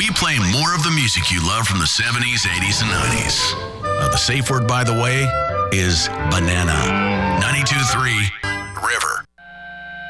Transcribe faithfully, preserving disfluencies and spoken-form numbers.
we play more of the music you love from the seventies, eighties, and nineties. Uh, the safe word, by the way, is banana. ninety-two point three River.